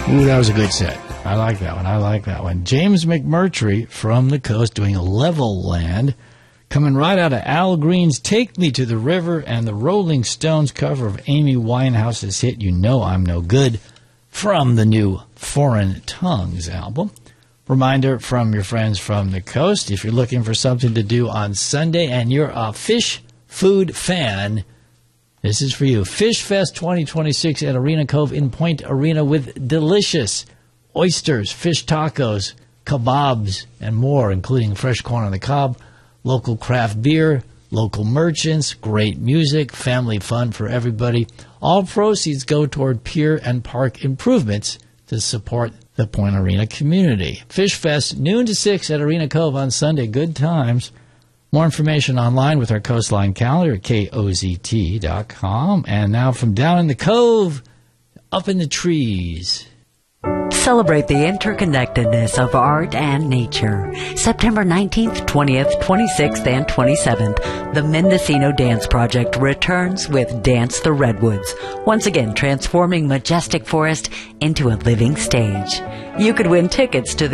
Ooh, that was a good set. I like that one. James McMurtry from the Coast doing Levelland. Coming right out of Al Green's Take Me to the River and the Rolling Stones cover of Amy Winehouse's hit You Know I'm No Good from the new Foreign Tongues album. Reminder from your friends from the Coast, if you're looking for something to do on Sunday and you're a fish food fan, this is for you. Fish Fest 2026 at Arena Cove in Point Arena with delicious oysters, fish tacos, kebabs, and more, including fresh corn on the cob, local craft beer, local merchants, great music, family fun for everybody. All proceeds go toward pier and park improvements to support the Point Arena community. Fish Fest, noon to 6 at Arena Cove on Sunday. Good times. More information online with our Coastline calendar at kozt.com. And now from down in the cove, up in the trees. Celebrate the interconnectedness of art and nature. September 19th, 20th, 26th, and 27th, the Mendocino Dance Project returns with Dance the Redwoods, once again transforming majestic forest into a living stage. You could win tickets to the